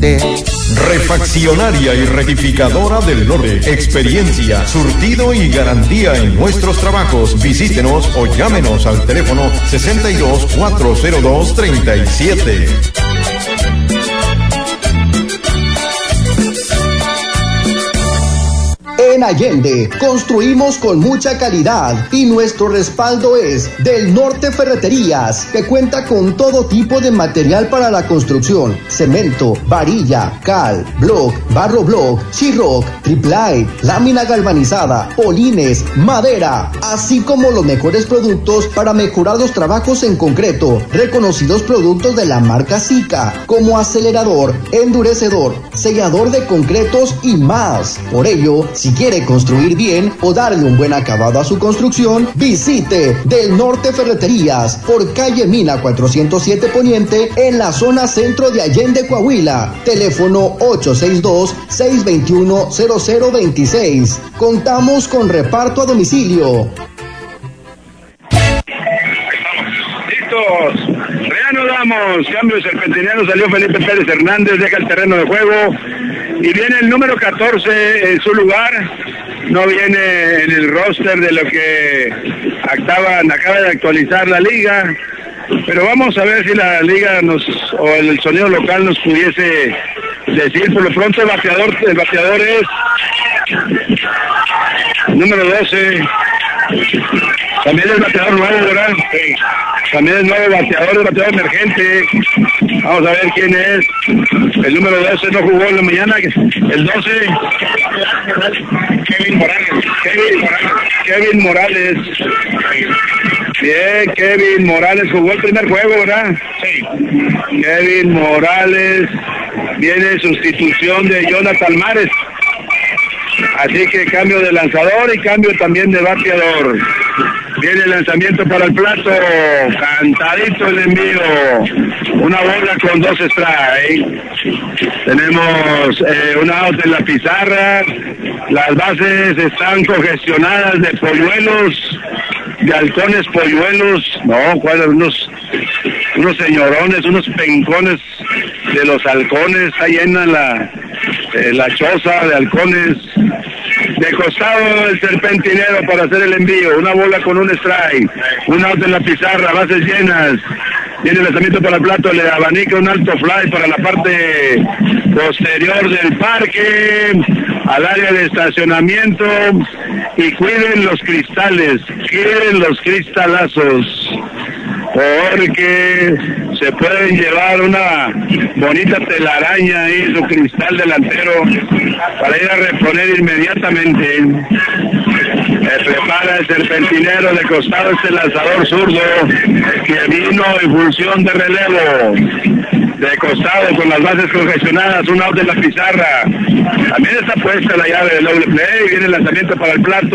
visite. Refaccionaria y rectificadora del norte. Experiencia, surtido y garantía en nuestros trabajos. Visítenos o llámenos al teléfono 62-402-37. En Allende construimos con mucha calidad y nuestro respaldo es Del Norte Ferreterías, que cuenta con todo tipo de material para la construcción: cemento, varilla, cal, block, barro block, sheetrock, triple, lámina galvanizada, polines, madera, así como los mejores productos para mejorar los trabajos en concreto. Reconocidos productos de la marca Sika, como acelerador, endurecedor, sellador de concretos y más. Por ello, si quiere construir bien o darle un buen acabado a su construcción, visite Del Norte Ferreterías por calle Mina 407 Poniente en la zona centro de Allende, Coahuila. Teléfono 862-621-0026. Contamos con reparto a domicilio. Listos, reanudamos. Cambio de serpentinero, salió Felipe Pérez Hernández, deja el terreno de juego. Y viene el número 14 en su lugar. No viene en el roster de lo que acaba de actualizar la liga. Pero vamos a ver si la liga o el sonido local nos pudiese decir. Por lo pronto el bateador es número 12. También el bateador nuevo, ¿verdad? Sí. También el nuevo bateador, el bateador emergente. Vamos a ver quién es. El número 12 no jugó en la mañana. El 12. Kevin Morales. Bien, Kevin Morales jugó el primer juego, ¿verdad? Sí. Kevin Morales viene en sustitución de Jonathan Mares. Así que cambio de lanzador y cambio también de bateador. Viene el lanzamiento para el plato, cantadito el envío, una bola con 2 strikes. Tenemos un out en la pizarra, las bases están congestionadas de polluelos, de halcones polluelos, unos señorones, unos pencones de los halcones, está llena la choza de halcones. De costado el serpentinero para hacer el envío, una bola con un strike, un out en la pizarra, bases llenas. Viene el lanzamiento para el plato, le abanica un alto fly para la parte posterior del parque, al área de estacionamiento, y cuiden los cristales, cuiden los cristalazos, porque se pueden llevar una bonita telaraña ahí, su cristal delantero, para ir a reponer inmediatamente. Prepara el serpentinero de costado, este lanzador zurdo que vino en función de relevo. De costado con las bases congestionadas, un out de la pizarra. También está puesta la llave del doble play, viene el lanzamiento para el plato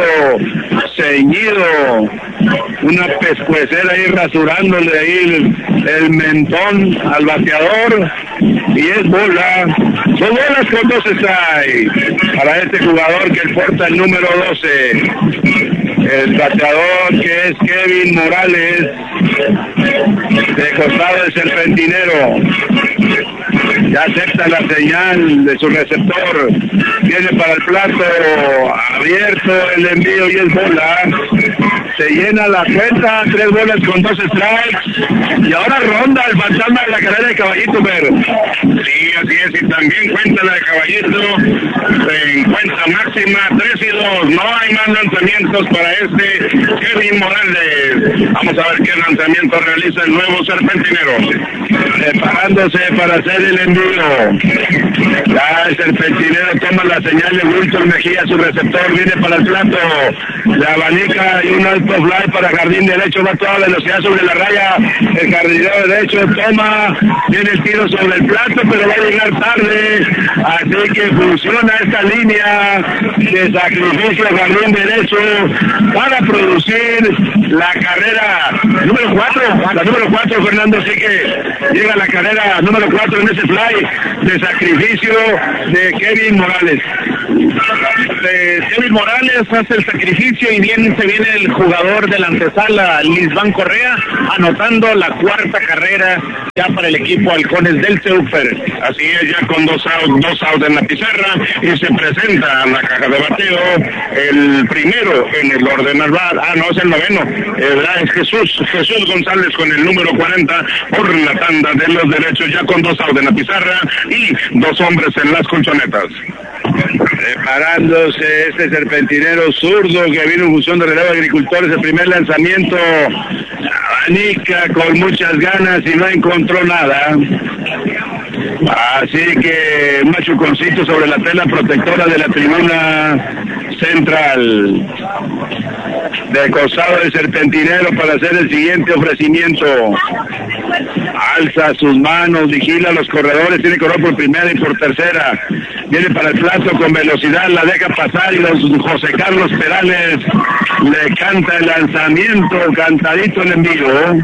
ceñido. Una pescuecera ahí rasurándole ahí el mentón al bateador. Y es bola. Son bolas con 2 strikes para este jugador que porta el número 12. El bateador que es Kevin Morales, de costado del serpentinero. Ya acepta la señal de su receptor. Viene para el plato, abierto el envío y es bola. Se llena la cuenta, 3 bolas con 2 strikes. Y ahora ronda el fantasma de la carrera de Caballito, pero sí, así es, y también cuenta la de Caballito en cuenta máxima, 3-2. No hay más lanzamientos para este Kevin Morales. Vamos a ver qué lanzamiento realiza el nuevo serpentinero. Preparándose para hacer el envío. Ya el serpentinero toma la señal de Wilson Mejía, su receptor, viene para el plato. La abanica y un alto fly para jardín derecho, va a toda velocidad sobre la raya. El jardinero derecho toma, viene el tiro sobre el plato, pero va a llegar tarde. Así que funciona esta línea de sacrificio jardín derecho para producir la carrera número 4. La número 4, Fernando, así que llega la carrera número 4 en ese fly de sacrificio de Kevin Morales. David Morales hace el sacrificio y bien se viene el jugador de la antesala, Lisván Correa, anotando la cuarta carrera ya para el equipo Halcones del Seufer. Así es, ya con dos outs en la pizarra, y se presenta a la caja de bateo el primero en el orden al bar. No, es el noveno, es Jesús González con el número 40 por la tanda de los derechos, ya con dos outs en la pizarra y dos hombres en las colchonetas. Preparándose este serpentinero zurdo que vino en función de relevo de agricultores. El primer lanzamiento, abanica con muchas ganas y no encontró nada. Así que un machuconcito sobre la tela protectora de la tribuna central de costado de serpentinero para hacer el siguiente ofrecimiento. Alza sus manos, vigila a los corredores, tiene corredor por primera y por tercera. Viene para el plato con velocidad, la deja pasar y José Carlos Perales le canta el lanzamiento, cantadito el envío.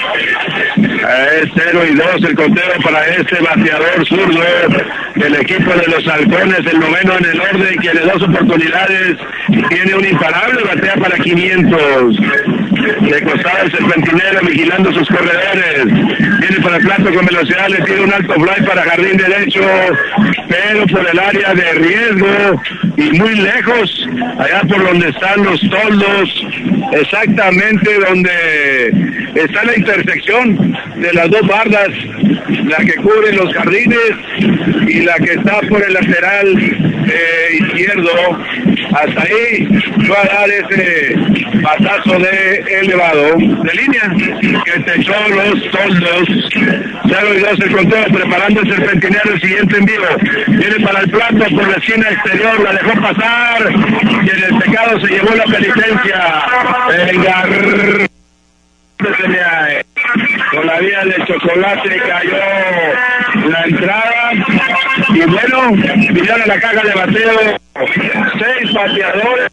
Es 0-2 el conteo para este bateador zurdo del equipo de los Halcones, el noveno en el orden, que de dos oportunidades tiene un imparable, batea para 500. De costado el serpentinero vigilando sus corredores, viene para el plato con velocidad, le tira un alto fly para jardín derecho, pero por el área de riesgo y muy lejos, allá por donde están los toldos, exactamente donde está la intersección de las dos bardas, la que cubre los jardines y la que está por el lateral izquierdo. Hasta ahí va a dar ese batazo de elevado de línea que te echó los toldos. 0-2 el conteo, preparando el serpentinero el siguiente envío. Viene para el plato por la esquina exterior, la dejó pasar y en el pecado se llevó la penitencia. Venga, con la vía de chocolate cayó la entrada y bueno, vinieron a la caja de bateo 6 bateadores,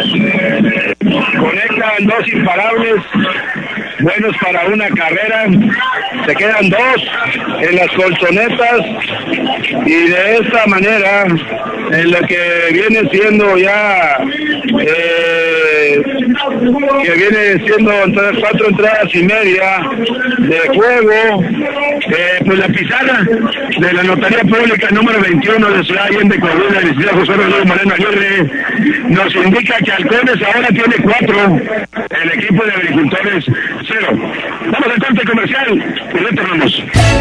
conectan 2 imparables buenos para una carrera, se quedan 2 en las colchonetas y de esta manera en lo que viene siendo ya que viene siendo 4 entradas y media de juego, pues la pizarra de la Notaría Pública número 21 de Ciudad Allende, Coahuila, el licenciado José Rodríguez Moreno Aguirre, nos indica que Halcones ahora tiene 4, el equipo de agricultores 0. Vamos al corte comercial y retornamos.